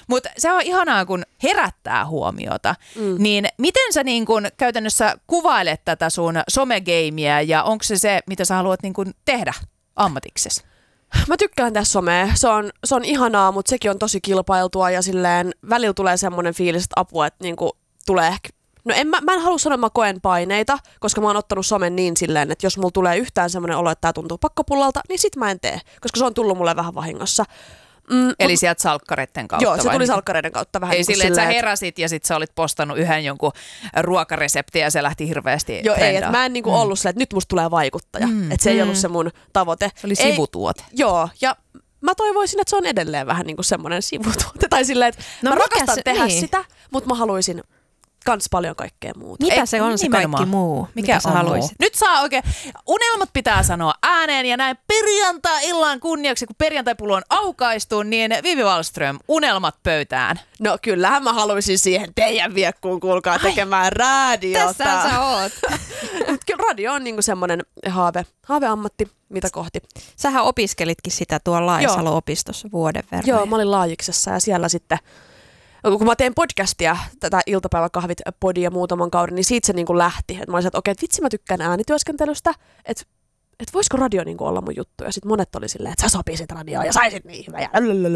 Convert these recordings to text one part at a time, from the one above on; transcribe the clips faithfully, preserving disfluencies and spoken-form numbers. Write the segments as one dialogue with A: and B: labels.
A: Mutta se on ihanaa, kun herättää huomiota. Mm. Niin miten sä niin kun käytännössä kuvailet tätä sun somegeimiä ja onko se se, mitä sä haluat niin kun tehdä ammatiksesi?
B: Mä tykkään tehdä somea. Se on, se on ihanaa, mutta sekin on tosi kilpailtua ja silleen välillä tulee semmoinen fiilis, että apua, että niinku tulee ehkä... No en, mä, mä en halua sanoa, että mä koen paineita, koska mä oon ottanut somen niin silleen, että jos mulla tulee yhtään semmoinen olo, että tää tuntuu pakkopullalta, niin sit mä en tee, koska se on tullut mulle vähän vahingossa. Mm,
A: Eli
B: mut,
A: sieltä salkkareiden kautta?
B: Joo, se
A: vai?
B: tuli salkkareiden kautta vähän.
A: Ei
B: niin
A: silleen, että
B: silleen,
A: sä heräsit ja sit sä olit postannut yhden jonkun ruokareseptin ja se lähti hirveästi
B: joo,
A: trendaa.
B: ei, että mä en niinku mm. ollut silleen, että nyt musta tulee vaikuttaja. Mm. Että se ei mm. ollut se mun tavoite.
A: Se oli
B: ei,
A: sivutuote.
B: Joo, ja mä toivoisin, että se on edelleen vähän niinku semmoinen sivutuote. Tai silleen, että
C: no
B: mä rakastan
C: se,
B: tehdä
C: niin.
B: sitä, mutta mä haluaisin kans paljon kaikkea muuta.
C: Mitä
A: Ei,
C: se on se
A: nimenomaan.
C: kaikki muu?
A: Mikä
C: mitä sä
A: on
C: haluaisit?
A: muu? Nyt saa oikein, unelmat pitää sanoa ääneen ja näin perjantai-illan kunniaksi, kun perjantai-pullo on aukaistu, niin Vivi Wallström, unelmat pöytään.
B: No kyllähän mä haluaisin siihen teidän viekkuun, kuulkaa, tekemään radiota.
C: Tässä sä oot.
B: Kyllä radio on niinku semmoinen haave, haaveammatti, mitä kohti.
C: Sähän opiskelitkin sitä tuolla Laisalo-opistossa vuoden verran.
B: Joo, mä olin Laajiksessa ja siellä sitten, kun mä teen podcastia, tätä iltapäiväkahvit podia muutaman kauden, niin siitä se niinku lähti. Et mä olisin, että okei, että vitsi mä tykkään äänityöskentelystä, että et voisiko radio niinku olla mun juttu. Ja sitten monet oli silleen, että sä sopisit radioon ja saisit niin hyvä. Ja,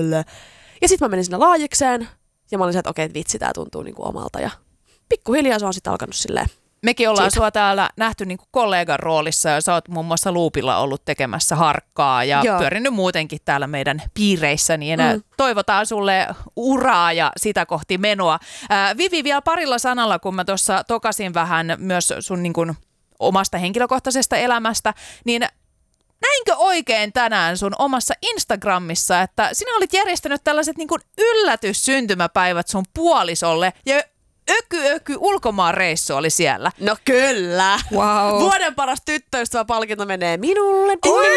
B: ja sitten mä menin sinne Laajikseen ja mä olin, että okei, että vitsi tää tuntuu niinku omalta. Ja pikkuhiljaa se on sitten alkanut silleen.
A: Mekin ollaan
B: Siitä.
A: sua täällä nähty niinku kollegan roolissa ja sä oot muun muassa Loopilla ollut tekemässä harkkaa ja
B: Joo.
A: pyörinyt muutenkin täällä meidän piireissä, niin
B: Mm.
A: toivotaan sulle uraa ja sitä kohti menoa. Ää, Vivi, vielä parilla sanalla, kun mä tuossa tokasin vähän myös sun niin kuin omasta henkilökohtaisesta elämästä, niin näinkö oikein tänään sun omassa Instagramissa, että sinä olit järjestänyt tällaiset niin kuin yllätyssyntymäpäivät sun puolisolle ja Öky, öky, ulkomaanreissu oli siellä.
B: No kyllä.
C: Wow.
B: Vuoden paras tyttöystävä palkinto menee minulle.
A: Oi,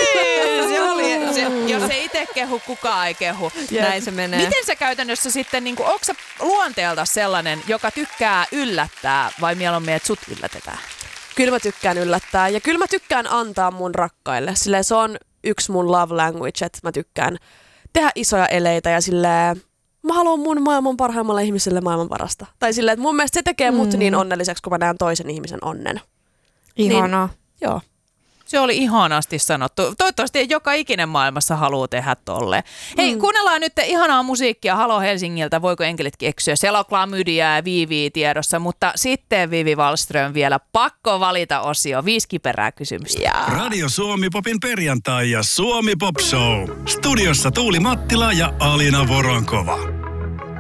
A: se oli, se, jos ei itse kehu, kukaan ei kehu.
C: Näin se menee.
A: Miten sä käytännössä sitten, niin kuin, onko sä luonteelta sellainen, joka tykkää yllättää vai mieluummin, että sut yllätetään?
B: Kyllä mä tykkään yllättää ja kyllä mä tykkään antaa mun rakkaille. Silleen se on yksi mun love language, että mä tykkään tehdä isoja eleitä ja silleen mä haluan mun maailman parhaimmalle ihmiselle maailman parasta. Tai silleen, että mun mielestä se tekee mut mm. niin onnelliseksi, kun mä näen toisen ihmisen onnen.
C: Ihanaa.
B: Niin, joo.
A: Se oli ihanasti sanottu. Toivottavasti joka ikinen maailmassa haluaa tehdä tolleen. Hei, mm. kuunnellaan nyt ihanaa musiikkia Halo Helsingiltä. Voiko enkelitkin eksyä? Siellä on Klamydia ja Viivi tiedossa, mutta sitten Vivi Wallström vielä pakko valita osio. Viisi kiperää kysymystä.
B: Ja.
D: Radio Suomi Popin perjantai ja Suomi Pop Show. Studiossa Tuuli Mattila ja Alina Voronkova.